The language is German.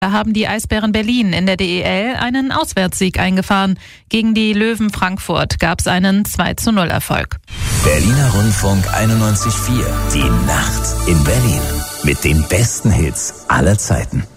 Da haben die Eisbären Berlin in der DEL einen Auswärtssieg eingefahren. Gegen die Löwen Frankfurt gab es einen 2:0 Erfolg. Berliner Rundfunk 91,4. Die Nacht in Berlin. Mit den besten Hits aller Zeiten.